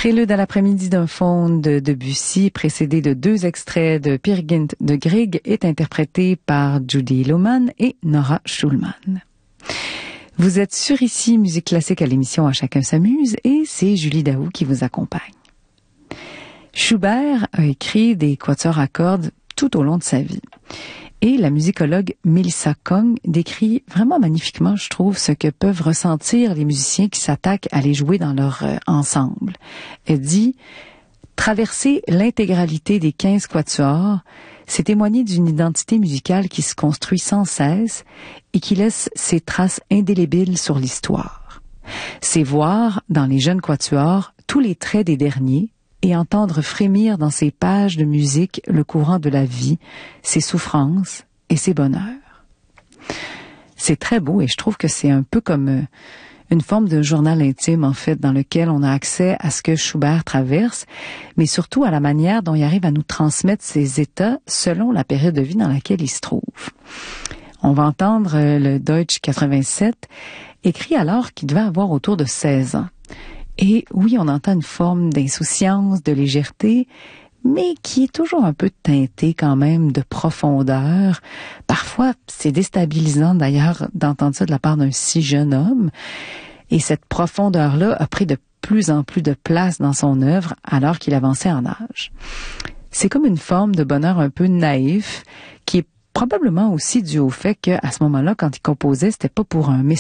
Prélude à l'après-midi d'un faune de Debussy, précédé de 2 extraits de Peer Gynt de Grieg, est interprété par Judy Lohmann et Nora Schulman. Vous êtes sur ici Musique classique à l'émission À chacun s'amuse et c'est Julie Daou qui vous accompagne. Schubert a écrit des quatuors à cordes tout au long de sa vie. Et la musicologue Melissa Kong décrit vraiment magnifiquement, je trouve, ce que peuvent ressentir les musiciens qui s'attaquent à les jouer dans leur ensemble. Elle dit « Traverser l'intégralité des 15 quatuors, c'est témoigner d'une identité musicale qui se construit sans cesse et qui laisse ses traces indélébiles sur l'histoire. C'est voir, dans les jeunes quatuors, tous les traits des derniers, et entendre frémir dans ces pages de musique le courant de la vie, ses souffrances et ses bonheurs. » C'est très beau et je trouve que c'est un peu comme une forme de journal intime, en fait, dans lequel on a accès à ce que Schubert traverse, mais surtout à la manière dont il arrive à nous transmettre ses états selon la période de vie dans laquelle il se trouve. On va entendre le Deutsch 87, écrit alors qu'il devait avoir autour de 16 ans. Et oui, on entend une forme d'insouciance, de légèreté, mais qui est toujours un peu teintée quand même de profondeur. Parfois, c'est déstabilisant d'ailleurs d'entendre ça de la part d'un si jeune homme. Et cette profondeur-là a pris de plus en plus de place dans son œuvre alors qu'il avançait en âge. C'est comme une forme de bonheur un peu naïf qui est probablement aussi dû au fait qu'à ce moment-là, quand il composait, c'était pas pour un message